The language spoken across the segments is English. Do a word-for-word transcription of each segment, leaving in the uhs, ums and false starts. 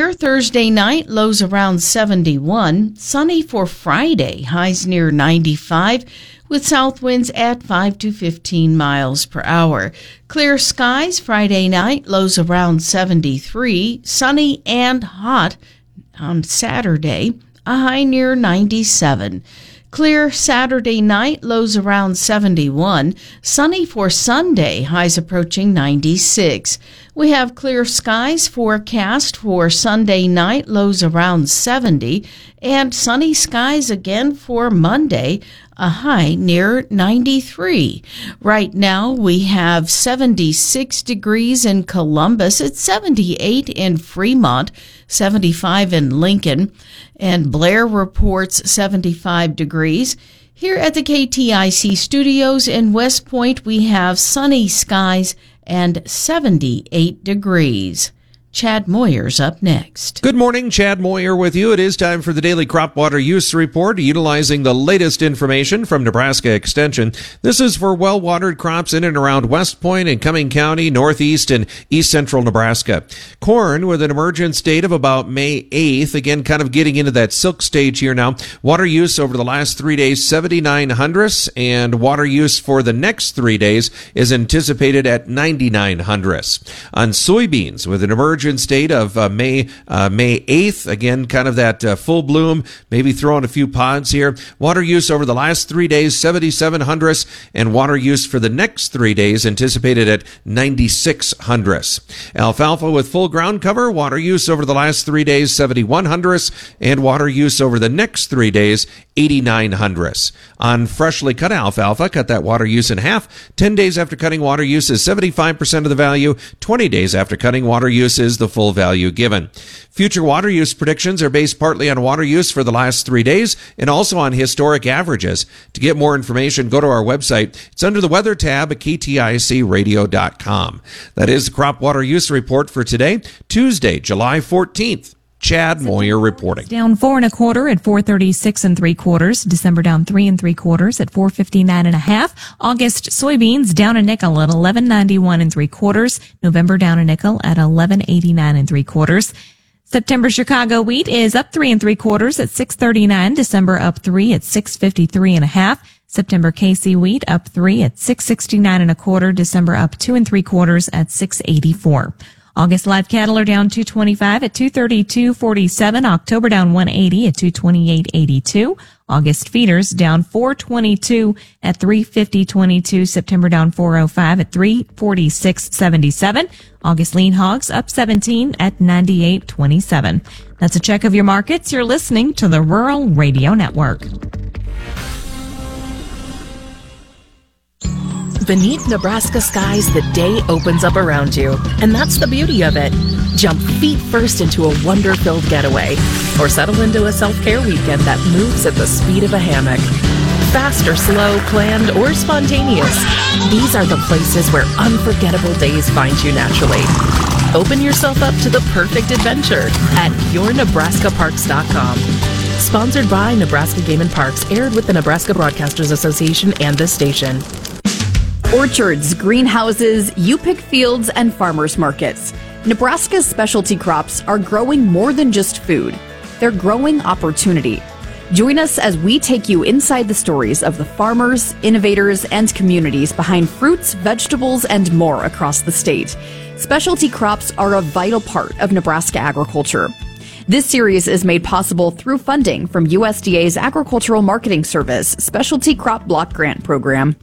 clear Thursday night, lows around seventy-one. Sunny for Friday, highs near ninety-five, with south winds at five to fifteen miles per hour. Clear skies Friday night, lows around seventy-three. Sunny and hot on Saturday, a high near ninety-seven. Clear Saturday night, lows around seventy-one. Sunny for Sunday, highs approaching ninety-six. We have clear skies forecast for Sunday night, lows around seventy. And sunny skies again for Monday, a high near ninety-three. Right now, we have seventy-six degrees in Columbus. It's seventy-eight in Fremont, seventy-five in Lincoln, and Blair reports seventy-five degrees. Here at the K T I C studios in West Point, we have sunny skies and seventy-eight degrees. Chad Moyer's up next. Good morning, Chad Moyer with you. It is time for the Daily Crop Water Use Report, utilizing the latest information from Nebraska Extension. This is for well-watered crops in and around West Point and Cumming County, northeast and east central Nebraska. Corn with an emergence date of about May eighth, again kind of getting into that silk stage here now. Water use over the last three days, seventy-nine hundredths, and water use for the next three days is anticipated at ninety-nine hundredths. On soybeans with an emergence date of uh, May uh, May eighth. Again, kind of that uh, full bloom, maybe throwing a few pods here. Water use over the last three days, seventy-seven hundredths, and water use for the next three days anticipated at ninety-six hundredths. Alfalfa with full ground cover, water use over the last three days, seventy-one hundredths, and water use over the next three days, eighty-nine hundredths. On freshly cut alfalfa, cut that water use in half. ten days after cutting, water use is seventy-five percent of the value. twenty days after cutting, water use is the full value given. Future water use predictions are based partly on water use for the last three days and also on historic averages. To get more information, go to our website. It's under the weather tab at K T I C radio dot com. That is the Crop Water Use Report for today, Tuesday, July fourteenth. Chad Moyer reporting. Down four and a quarter at four thirty-six and three quarters. December down three and three quarters at four fifty-nine and a half. August soybeans down a nickel at eleven ninety-one and three quarters. November down a nickel at eleven eighty-nine and three quarters. September Chicago wheat is up three and three quarters at six thirty-nine. December up three at six fifty-three and a half. September K C wheat up three at six sixty-nine and a quarter. December up two and three quarters at six eighty-four. August live cattle are down two twenty-five at two thirty-two forty-seven. October down one eighty at two twenty-eight eighty-two. August feeders down four twenty-two at three fifty twenty-two. September down four oh five at three forty-six seventy-seven. August lean hogs up seventeen at ninety-eight twenty-seven. That's a check of your markets. You're listening to the Rural Radio Network. Beneath Nebraska skies, the day opens up around you. And that's the beauty of it. Jump feet first into a wonder-filled getaway, or settle into a self-care weekend that moves at the speed of a hammock. Fast or slow, planned or spontaneous, these are the places where unforgettable days find you naturally. Open yourself up to the perfect adventure at your nebraska parks dot com. Sponsored by Nebraska Game and Parks, aired with the Nebraska Broadcasters Association and this station. Orchards, greenhouses, you-pick fields, and farmers markets. Nebraska's specialty crops are growing more than just food. They're growing opportunity. Join us as we take you inside the stories of the farmers, innovators, and communities behind fruits, vegetables, and more across the state. Specialty crops are a vital part of Nebraska agriculture. This series is made possible through funding from U S D A's Agricultural Marketing Service Specialty Crop Block Grant Program.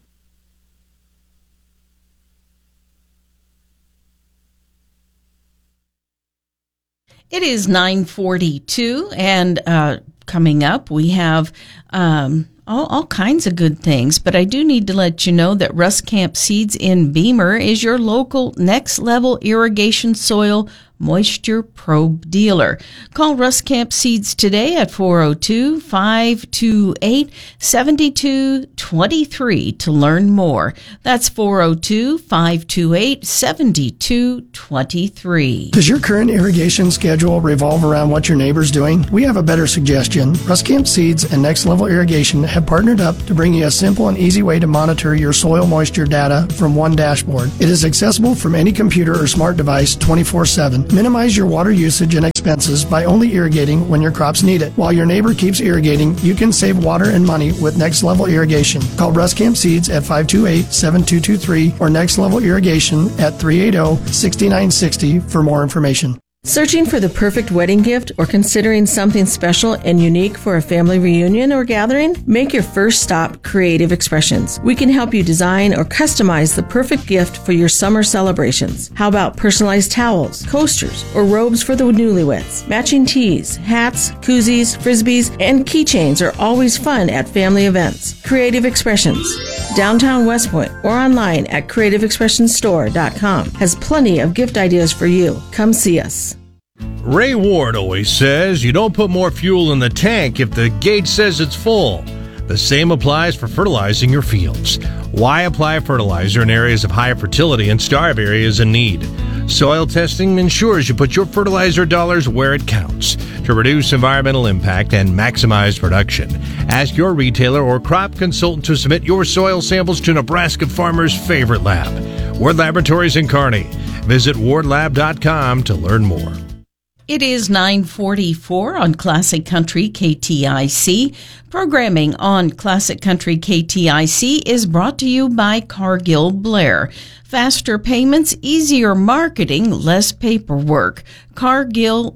It is nine forty-two, and uh, coming up, we have um, all, all kinds of good things. But I do need to let you know that Ruskamp Seeds in Beamer is your local next-level irrigation soil moisture probe dealer. Call Ruskamp Seeds today at four oh two, five two eight, seven two two three to learn more. That's four oh two, five two eight, seven two two three. Does your current irrigation schedule revolve around what your neighbor's doing? We have a better suggestion. Ruskamp Seeds and Next Level Irrigation have partnered up to bring you a simple and easy way to monitor your soil moisture data from one dashboard. It is accessible from any computer or smart device twenty-four seven. Minimize your water usage and expenses by only irrigating when your crops need it. While your neighbor keeps irrigating, you can save water and money with Next Level Irrigation. Call Bruscamp Seeds at five two eight, seven two two three or Next Level Irrigation at three eight zero, six nine six zero for more information. Searching for the perfect wedding gift or considering something special and unique for a family reunion or gathering? Make your first stop Creative Expressions. We can help you design or customize the perfect gift for your summer celebrations. How about personalized towels, coasters, or robes for the newlyweds? Matching tees, hats, koozies, frisbees, and keychains are always fun at family events. Creative Expressions, downtown West Point or online at creative expressions store dot com has plenty of gift ideas for you. Come see us. Ray Ward always says you don't put more fuel in the tank if the gauge says it's full. The same applies for fertilizing your fields. Why apply fertilizer in areas of high fertility and starve areas in need? Soil testing ensures you put your fertilizer dollars where it counts to reduce environmental impact and maximize production. Ask your retailer or crop consultant to submit your soil samples to Nebraska Farmers' favorite lab, Ward Laboratories in Kearney. Visit ward lab dot com to learn more. It is nine forty-four on Classic Country K T I C. Programming on Classic Country K T I C is brought to you by Cargill Blair. Faster payments, easier marketing, less paperwork. Cargill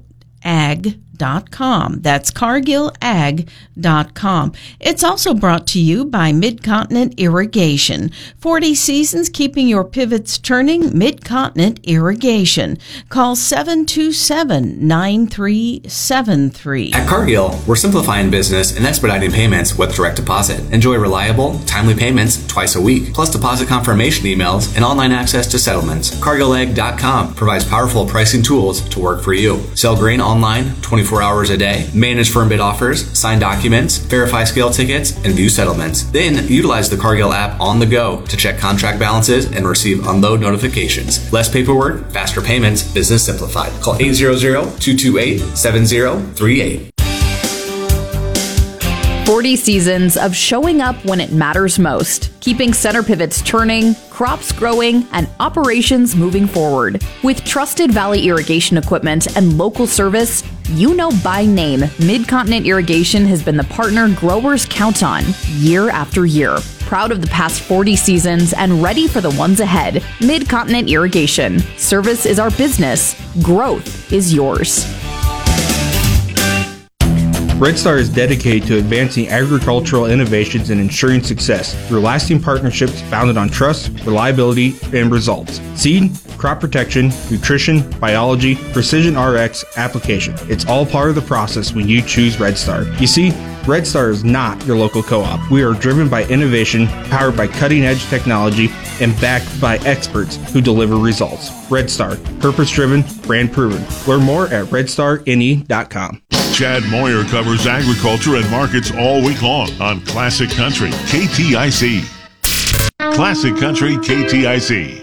Ag dot com. That's Cargill Ag dot com. It's also brought to you by Mid-Continent Irrigation. forty seasons keeping your pivots turning. Mid-Continent Irrigation. Call seven two seven, nine three seven three. At Cargill, we're simplifying business and expediting payments with direct deposit. Enjoy reliable, timely payments twice a week, plus deposit confirmation emails and online access to settlements. Cargill Ag dot com provides powerful pricing tools to work for you. Sell grain online twenty-four hours a day, manage firm bid offers, sign documents, verify scale tickets, and view settlements. Then utilize the Cargill app on the go to check contract balances and receive unload notifications. Less paperwork, faster payments, business simplified. Call eight hundred, two two eight, seven zero three eight. forty seasons of showing up when it matters most, keeping center pivots turning, crops growing, and operations moving forward. With trusted Valley irrigation equipment and local service, you know by name, Mid-Continent Irrigation has been the partner growers count on year after year. Proud of the past forty seasons and ready for the ones ahead. Mid-Continent Irrigation. Service is our business. Growth is yours. Red Star is dedicated to advancing agricultural innovations and ensuring success through lasting partnerships founded on trust, reliability, and results. Seed, crop protection, nutrition, biology, precision R X, application. It's all part of the process when you choose Red Star. You see, Red Star is not your local co-op. We are driven by innovation, powered by cutting-edge technology, and backed by experts who deliver results. Red Star, purpose-driven, brand-proven. Learn more at red star n e dot com. Chad Moyer covers agriculture and markets all week long on Classic Country K T I C. Classic Country K T I C.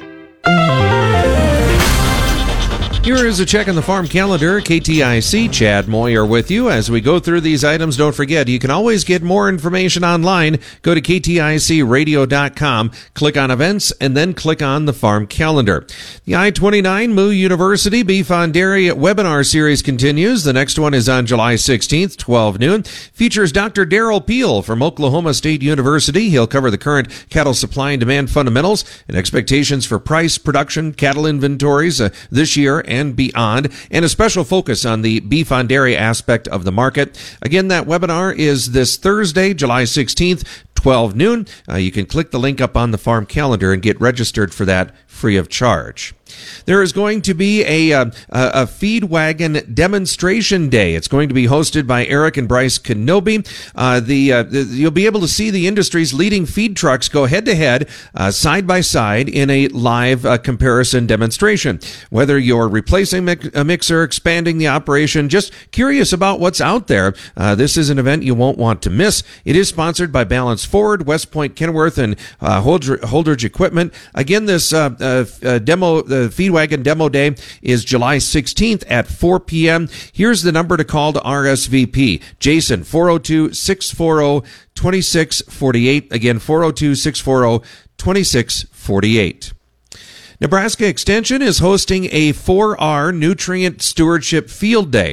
Here is a check on the farm calendar. K T I C, Chad Moyer with you. As we go through these items, don't forget, you can always get more information online. Go to K T I C radio dot com, click on events, and then click on the farm calendar. The I twenty-nine Moo University Beef on Dairy webinar series continues. The next one is on July sixteenth, twelve noon. Features Doctor Daryl Peel from Oklahoma State University. He'll cover the current cattle supply and demand fundamentals and expectations for price, production, cattle inventories uh, this year and beyond, and a special focus on the beef on dairy aspect of the market. Again, that webinar is this Thursday, July sixteenth, twelve noon. Uh, you can click the link up on the farm calendar and get registered for that free of charge. There is going to be a, a, a feed wagon demonstration day. It's going to be hosted by Eric and Bryce Kenobi. Uh, the, uh, the you'll be able to see the industry's leading feed trucks go head to head, uh, side by side in a live uh, comparison demonstration. Whether you're replacing a mixer, expanding the operation, just curious about what's out there, uh, this is an event you won't want to miss. It is sponsored by Balance Forward, West Point, Kenworth, and uh, Holdridge Equipment. Again, this uh, uh, uh, demo. The Feed Wagon Demo Day is July sixteenth at four p.m. Here's the number to call to R S V P. Jason, four oh two, six four oh, two six four eight. Again, four oh two, six four oh, two six four eight. Nebraska Extension is hosting a four R Nutrient Stewardship Field Day.